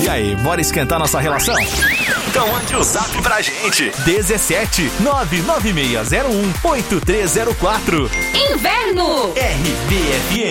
E aí, bora esquentar nossa relação? Então mande o zap pra gente. 17 99601 8304. Inverno. RBFM.